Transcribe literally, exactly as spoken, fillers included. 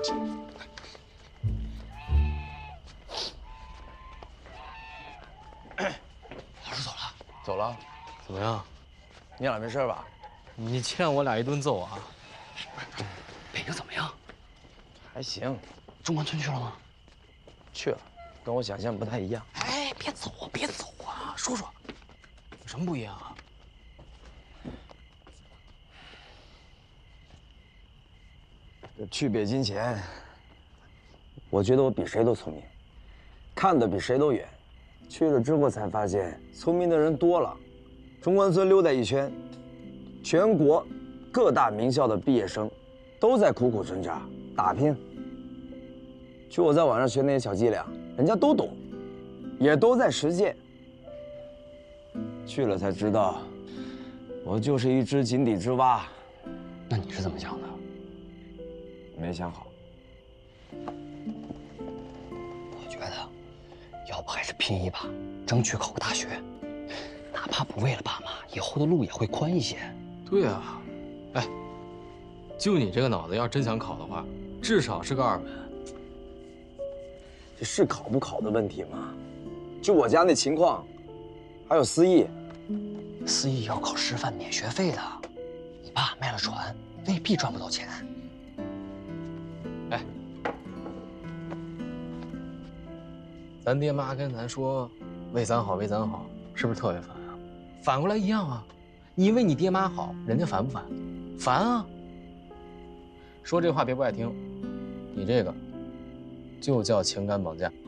老师走了， 走了， 怎么样？ 你俩没事吧？ 你欠我俩一顿揍啊！ 北京怎么样？ 还行。 中关村去了吗？ 去了，跟我想象不太一样。 哎，别走啊，别走啊，说说， 有什么不一样啊？ 去北京前，我觉得我比谁都聪明，看得比谁都远。去了之后才发现，聪明的人多了。中关村溜达一圈，全国各大名校的毕业生都在苦苦挣扎打拼。去我在网上学那些小伎俩，人家都懂，也都在实践。去了才知道，我就是一只井底之蛙。 那你是怎么想的？ 没想好。 我觉得，要不还是拼一把，争取考个大学，哪怕不为了爸妈，以后的路也会宽一些。 对啊，哎，就你这个脑子，要真想考的话，至少是个二本。 这是考不考的问题吗？就我家那情况，还有思义， 思义要考师范免学费的，你爸卖了船，未必赚不到钱。 哎，咱爹妈跟咱说为咱好，为咱好，是不是特别烦啊？反过来一样啊，你为你爹妈好，人家烦不烦？烦啊！说这话别不爱听，你这个就叫情感绑架。